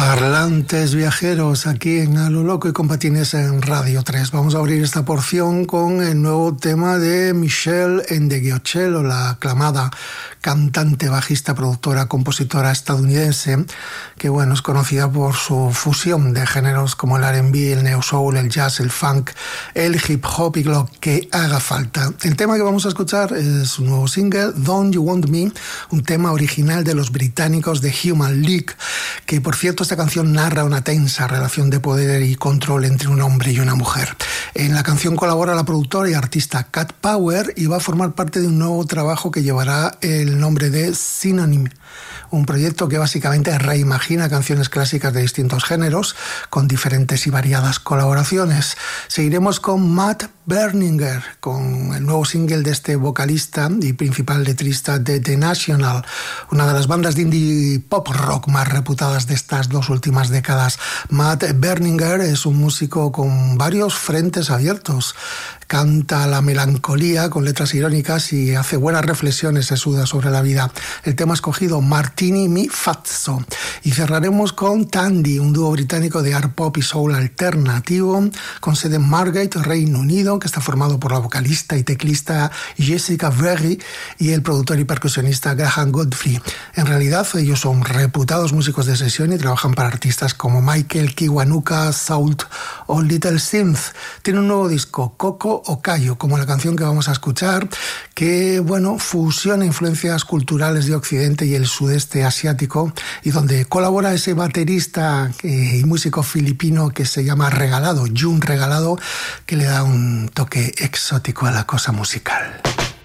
Parlantes viajeros aquí en A lo Loco y con Patines en Radio 3. Vamos a abrir esta porción con el nuevo tema de Michelle Ndegeocello, la aclamada cantante, bajista, productora, compositora estadounidense, que bueno, es conocida por su fusión de géneros como el R&B, el neo soul, el jazz, el funk, el hip hop y lo que haga falta. El tema que vamos a escuchar es un nuevo single, Don't You Want Me, un tema original de los británicos de Human League, que por cierto esta canción narra una tensa relación de poder y control entre un hombre y una mujer. En la canción colabora la productora y artista Cat Power y va a formar parte de un nuevo trabajo que llevará el nombre de Synonym, un proyecto que básicamente reimagina canciones clásicas de distintos géneros con diferentes y variadas colaboraciones. Seguiremos con Matt Berninger, con el nuevo single de este vocalista y principal letrista de The National, una de las bandas de indie pop rock más reputadas de estas dos últimas décadas. Matt Berninger es un músico con varios frentes abiertos. Canta la melancolía con letras irónicas y hace buenas reflexiones sesudas sobre la vida. El tema escogido, Martini Mi Fazzo. Y cerraremos con Tandy, un dúo británico de art pop y soul alternativo con sede en Margate, Reino Unido, que está formado por la vocalista y teclista Jessica Berry y el productor y percusionista Graham Godfrey. En realidad ellos son reputados músicos de sesión y trabajan para artistas como Michael Kiwanuka, Salt o Little Synth. Tiene un nuevo disco, Coco o Cayo, como la canción que vamos a escuchar, que bueno, fusiona influencias culturales de Occidente y el sudeste asiático, y donde colabora ese baterista y músico filipino que se llama Regalado, Jun Regalado, que le da un toque exótico a la cosa musical.